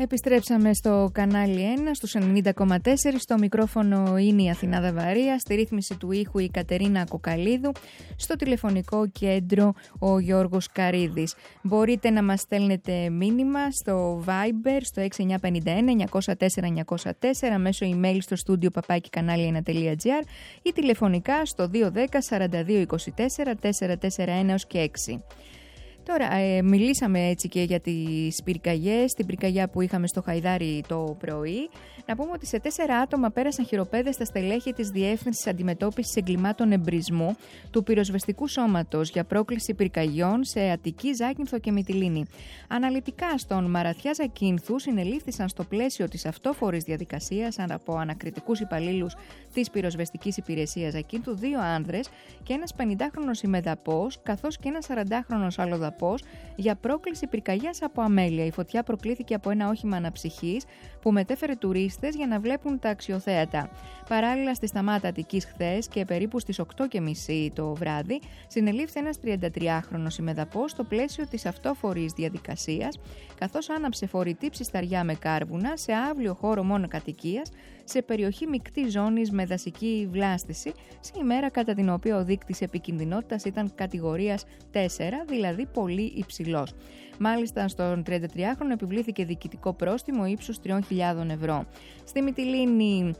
Επιστρέψαμε στο κανάλι 1, στους 90,4. Στο μικρόφωνο είναι η Αθηνά Δαβαρία, στη ρύθμιση του ήχου η Κατερίνα Κοκαλίδου, στο τηλεφωνικό κέντρο ο Γιώργος Καρίδης. Μπορείτε να μας στέλνετε μήνυμα στο Viber, στο 6951-904-904, μέσω email στο στούντιο @kanali1.gr ή τηλεφωνικά στο 210 4224 441 και 6. Τώρα, μιλήσαμε έτσι και για τις πυρκαγιές, την πυρκαγιά που είχαμε στο Χαϊδάρι το πρωί. Να πούμε ότι σε 4 άτομα πέρασαν χειροπέδες στα στελέχη της Διεύθυνσης Αντιμετώπισης Εγκλημάτων Εμπρισμού του Πυροσβεστικού Σώματος για πρόκληση πυρκαγιών σε Αττική, Ζάκυνθο και Μυτιλήνη. Αναλυτικά στον Μαραθιά Ζακύνθου συνελήφθησαν στο πλαίσιο της αυτόφορης διαδικασίας από ανακριτικούς υπαλλήλους της Πυροσβεστικής Υπηρεσίας Ζακύνθου 2 άνδρες και ένας 50χρονος ημεδαπός, καθώς και ένας 40χρονος αλλοδαπός για πρόκληση πυρκαγιάς από αμέλεια. Η φωτιά προκλήθηκε από ένα όχημα αναψυχής που μετέφερε τουρίστες για να βλέπουν τα αξιοθέατα. Παράλληλα, στη Σταμάτα Αττικής χθες και περίπου στις 8:30 το βράδυ, συνελήφθη ένας 33χρονος ημεδαπός στο πλαίσιο της αυτόφορης διαδικασίας, καθώς άναψε φορητή ψισταριά με κάρβουνα σε αύλιο χώρο μονοκατοικίας σε περιοχή μεικτής ζώνης με δασική βλάστηση, σε ημέρα κατά την οποία ο δείκτης επικινδυνότητας ήταν κατηγορίας 4, δηλαδή πολύ υψηλός. Μάλιστα, στον 33χρονο επιβλήθηκε διοικητικό πρόστιμο ύψους 3.000 ευρώ. Στη Μυτιλήνη,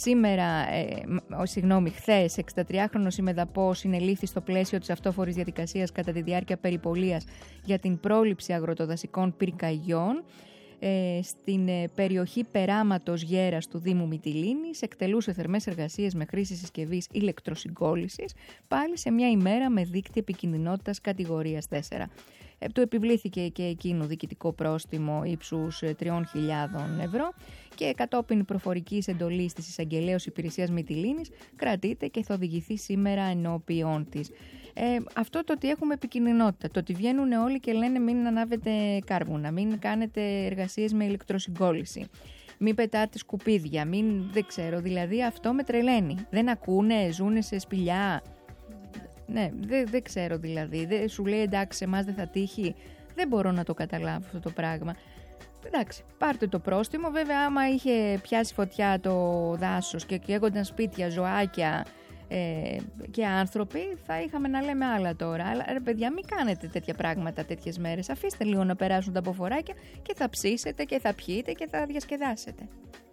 χθες, 63χρονος ημεδαπός συνελήφθη στο πλαίσιο της αυτόφορης διαδικασίας κατά τη διάρκεια περιπολίας για την πρόληψη αγροτοδασικών πυρκαγιών. Στην περιοχή Περάματος Γέρας του Δήμου Μυτιλήνης εκτελούσε θερμές εργασίες με χρήση συσκευής ηλεκτροσυγκόλλησης, πάλι σε μια ημέρα με δείκτη επικινδυνότητας κατηγορίας 4. Του επιβλήθηκε και εκείνο διοικητικό πρόστιμο ύψους 3.000 ευρώ και κατόπιν προφορικής εντολής της Εισαγγελέως Υπηρεσίας Μυτιλήνης κρατείται και θα οδηγηθεί σήμερα ενώπιον της. Αυτό το ότι έχουμε επικινδυνότητα, το ότι βγαίνουν όλοι και λένε μην ανάβετε κάρβουνα, μην κάνετε εργασίες με ηλεκτροσυγκόλληση, μην πετάτε σκουπίδια, δεν ξέρω, δηλαδή αυτό με τρελαίνει. Δεν ακούνε, ζουνε σε σπηλιά. Ναι, δεν ξέρω δηλαδή. Σου λέει εντάξει, εμάς δεν θα τύχει. Δεν μπορώ να το καταλάβω αυτό το πράγμα. Εντάξει, πάρτε το πρόστιμο. Βέβαια, άμα είχε πιάσει φωτιά το δάσος και καίγονταν σπίτια, ζωάκια και άνθρωποι, θα είχαμε να λέμε άλλα τώρα. Αλλά ρε παιδιά, μην κάνετε τέτοια πράγματα τέτοιες μέρες. Αφήστε λίγο να περάσουν τα αποφοράκια και θα ψήσετε και θα πιείτε και θα διασκεδάσετε.